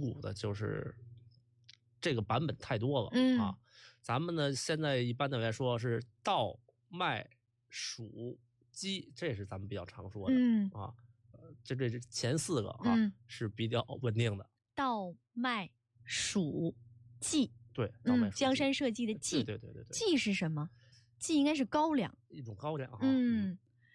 古的就是这个版本太多了啊。咱们呢现在一般的来说是稻、麦、黍、鸡，这是咱们比较常说的啊。这前4个是比较稳定的。 稻、麦、黍、稷。 对，稻麦黍稷。 江山社稷的稷。 对。 稷是什么？稷应该是高粱， 一种高粱哈。